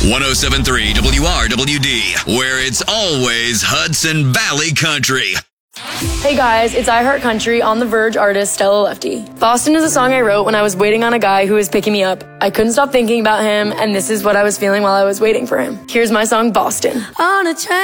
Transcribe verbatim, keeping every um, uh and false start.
one oh seven point three W R W D, where it's always Hudson Valley Country. Hey guys, it's I Heart Country on the Verge artist Stella Lefty. Boston is a song I wrote when I was waiting on a guy who was picking me up. I couldn't stop thinking about him, and this is what I was feeling while I was waiting for him. Here's my song, Boston. On a train.